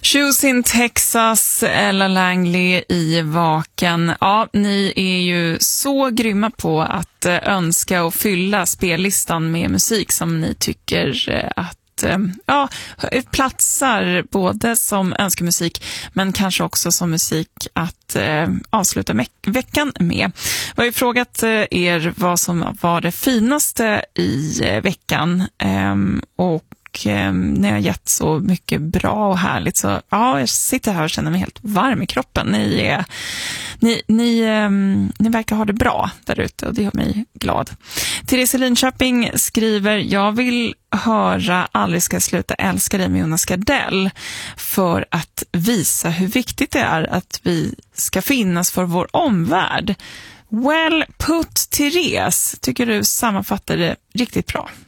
Choose in Texas, Ella Langley i Vaken. Ja, ni är ju så grymma på att önska och fylla spellistan med musik som ni tycker att platsar både som önskemusik men kanske också som musik att avsluta veckan med. Jag har ju frågat er vad som var det finaste i veckan och när jag har gett så mycket bra och härligt så jag sitter här och känner mig helt varm i kroppen. Ni verkar ha det bra där ute och det gör mig glad. Therese Linköping skriver: jag vill höra Aldrig ska sluta älska dig med Jonas Gardell för att visa hur viktigt det är att vi ska finnas för vår omvärld. Well put, Therese. Tycker du sammanfattar det riktigt bra.